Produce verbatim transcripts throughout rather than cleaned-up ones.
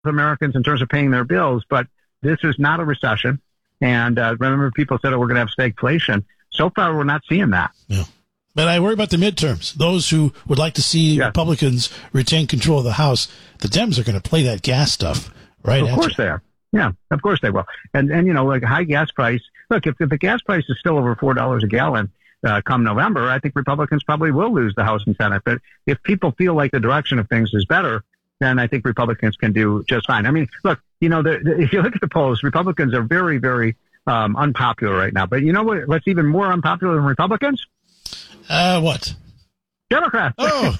Americans in terms of paying their bills, but this is not a recession. And uh, remember, people said, oh, we're going to have stagflation. So far, we're not seeing that. Yeah. But I worry about the midterms. Those who would like to see yes. Republicans retain control of the House, the Dems are going to play that gas stuff right Of course you. they are. Yeah, of course they will. And, and you know, like a high gas price. Look, if, if the gas price is still over four dollars a gallon uh, come November, I think Republicans probably will lose the House and Senate. But if people feel like the direction of things is better, then I think Republicans can do just fine. I mean, look, you know, the, the, if you look at the polls, Republicans are very, very um, unpopular right now. But you know what? What's even more unpopular than Republicans? Uh, what? Democrats. Oh.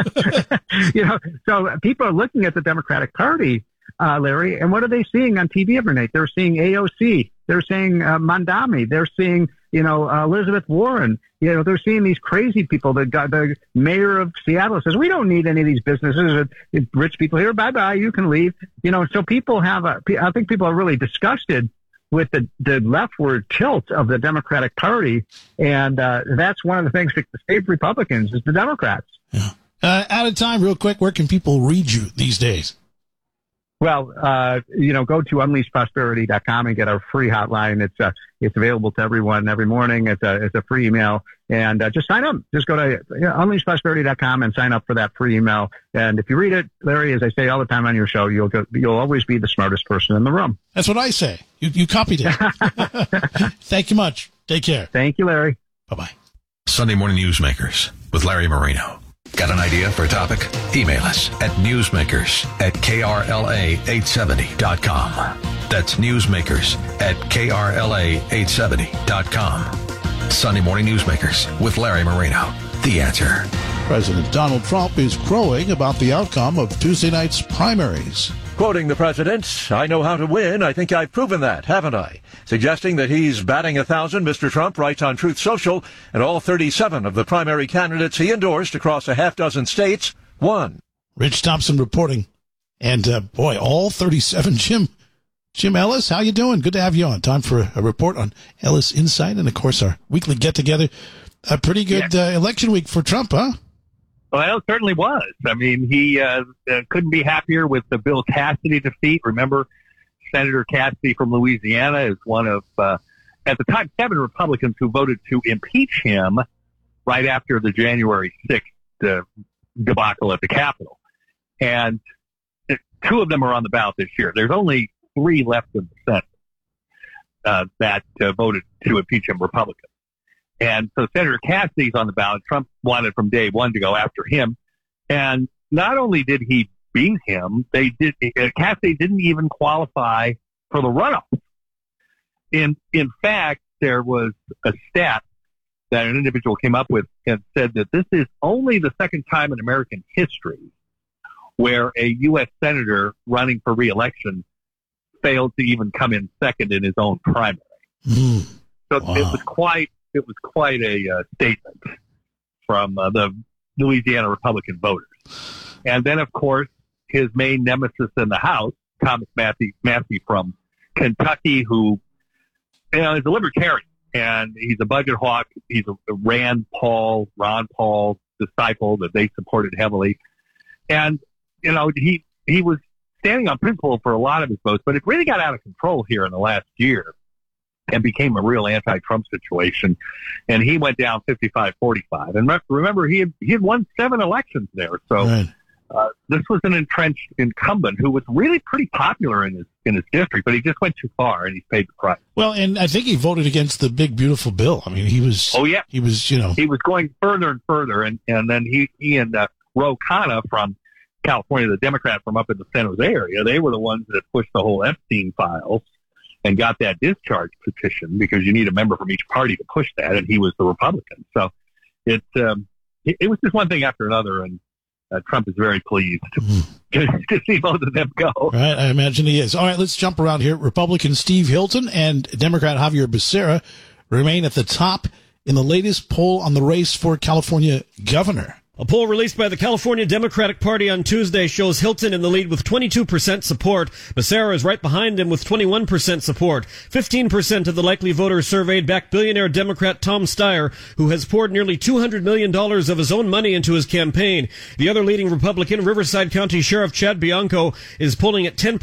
You know, so people are looking at the Democratic Party, uh, Larry, and what are they seeing on T V every night? They're seeing A O C. They're seeing uh, Mondami. They're seeing, you know, uh, Elizabeth Warren. You know, they're seeing these crazy people. The, the mayor of Seattle says, we don't need any of these businesses. Rich people here. Bye-bye. You can leave. You know, so people have a, I think people are really disgusted with the, the leftward tilt of the Democratic Party. And uh, that's one of the things that save Republicans is the Democrats. Yeah. Uh, out of time, real quick, where can people read you these days? Well, uh, you know, go to unleash prosperity dot com and get our free hotline. It's uh, it's available to everyone every morning. It's a, it's a free email. And uh, just sign up. Just go to you know, unleash prosperity dot com and sign up for that free email. And if you read it, Larry, as I say all the time on your show, you'll go, you'll always be the smartest person in the room. That's what I say. You, you copied it. Thank you much. Take care. Thank you, Larry. Bye-bye. Sunday Morning Newsmakers with Larry Marino. Got an idea for a topic? Email us at newsmakers at K R L A eight seventy dot com. That's newsmakers at K R L A eight seventy dot com. Sunday Morning Newsmakers with Larry Marino. The Answer. President Donald Trump is crowing about the outcome of Tuesday night's primaries. Quoting the president, I know how to win. I think I've proven that, haven't I? Suggesting that he's batting a thousand, Mister Trump writes on Truth Social, and all thirty-seven of the primary candidates he endorsed across a half dozen states won. Rich Thompson reporting. And, uh, boy, all thirty-seven. Jim, Jim Ellis, how you doing? Good to have you on. Time for a report on Ellis Insight and, of course, our weekly get-together. A pretty good uh, election week for Trump, huh? Well, it certainly was. I mean, he uh, uh, couldn't be happier with the Bill Cassidy defeat. Remember, Senator Cassidy from Louisiana is one of, uh, at the time, seven Republicans who voted to impeach him right after the January sixth uh, debacle at the Capitol. And two of them are on the ballot this year. There's only three left in the Senate uh, that uh, voted to impeach him, Republicans. And so Senator Cassidy's on the ballot. Trump wanted from day one to go after him. And not only did he beat him, they did, uh, Cassidy didn't even qualify for the runoff. In, in fact, there was a stat that an individual came up with and said that this is only the second time in American history where a U S senator running for re-election failed to even come in second in his own primary. Mm. So Wow. it was quite, it was quite a uh, statement from uh, the Louisiana Republican voters. And then, of course, his main nemesis in the House, Thomas Massey, Massey from Kentucky, who you know, is a libertarian, and he's a budget hawk. He's a Rand Paul, Ron Paul disciple that they supported heavily. And, you know, he he was standing on principle for a lot of his votes, but it really got out of control here in the last year and became a real anti-Trump situation. And he went down fifty-five forty-five. And remember, he had, he had won seven elections there. So Right. uh, this was an entrenched incumbent who was really pretty popular in his in his district, but he just went too far and he's paid the price. Well, and I think he voted against the big, beautiful bill. I mean, he was, Oh, yeah. he was, you know, He was going further and further. And, and then he, he and uh, Ro Khanna from California, the Democrat from up in the San Jose area, they were the ones that pushed the whole Epstein files and got that discharge petition, because you need a member from each party to push that, and he was the Republican. So it um, it, it was just one thing after another, and uh, Trump is very pleased to, Mm-hmm. to see both of them go. right? I imagine he is. All right, let's jump around here. Republican Steve Hilton and Democrat Javier Becerra remain at the top in the latest poll on the race for California governor. A poll released by the California Democratic Party on Tuesday shows Hilton in the lead with twenty-two percent support. Becerra is right behind him with twenty-one percent support. fifteen percent of the likely voters surveyed backed billionaire Democrat Tom Steyer, who has poured nearly two hundred million dollars of his own money into his campaign. The other leading Republican, Riverside County Sheriff Chad Bianco, is polling at ten percent.